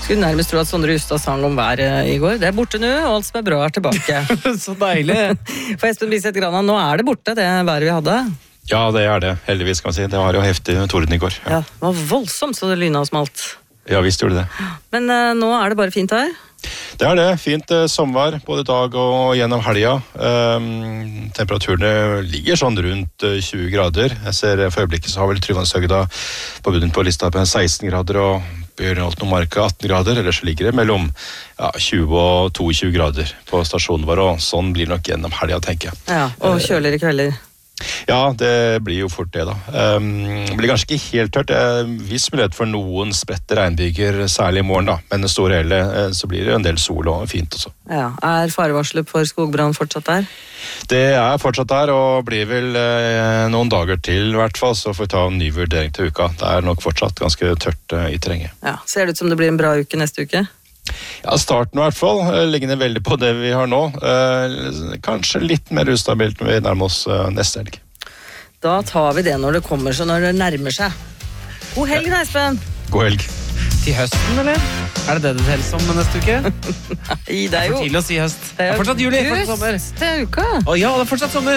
Skulle nærmest tro at Sondre Justad sang om været i går. Det borte nå, og alt som bra tilbake. Så deilig. For Espen Biseth Grana, nå det borte, det været vi hadde. Ja, det det. Heldigvis, kan man si. Det var jo heftig torden i går. Ja, det var voldsomt, så det lyna og smalt. Ja, visst gjorde det. Men nå det bare fint her. Det det. Fint sommer, både dag og gjennom helga. Temperaturene ligger sånn rundt 20 grader. Jeg ser for øyeblikket så har vel Tryvannshøgda på bunnen på lista på 16 grader og Bjørnholt og Marka 18 grader. Ellers så ligger det mellom 20 og 22 grader på stasjonen vår, og sånn blir det nok gjennom helga, tenker jeg. Ja, og kjøligere kvelder. Ja, det blir jo fort det da. Det blir kanskje ikke helt tørt. Viss mulighet for noen spredte regnbyger, særlig i morgen da. Men det store hele, så blir det en del sol og fint også. Ja, farevarslet for skogbrann fortsatt der? Det fortsatt der, og blir vel noen dager til i hvert fall, så får vi ta en ny vurdering til uka. Det nok fortsatt ganske tørt i terrenget. Ja, ser det ut som det blir en bra uke neste uke? Ja, starten i hvert fall. Liggende veldig på det vi har nå. Kanskje litt mer ustabilt når vi nærmer oss neste helg. Da tar vi det når det kommer, så når det nærmer seg. God helg, Espen! God helg. Til høsten, eller? Det det teller som neste uke? Nei, det For jo... tidlig å si høst. Det fortsatt juli, fortsatt sommer. Det uka. Å ja, det fortsatt sommer.